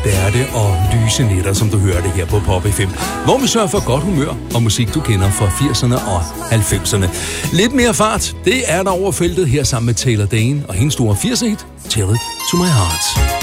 Alberte og Lyse Nætter, som du hørte her på Pop FM, hvor vi sørger for godt humør og musik, du kender fra 80'erne og 90'erne. Lidt mere fart, det er der over feltet her sammen med Taylor Dane og hendes store 80'er hit, Tell It To My Heart.